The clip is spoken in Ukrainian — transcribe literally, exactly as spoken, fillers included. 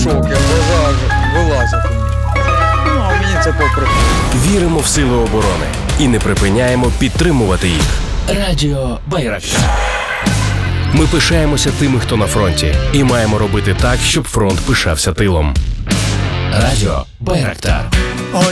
шокі, глаза вилазять. Ну, а мені це попри. Віримо в сили оборони і не припиняємо підтримувати їх. Радіо Байрактар. Ми пишаємося тими, хто на фронті, і маємо робити так, щоб фронт пишався тилом. Радіо Байрактар.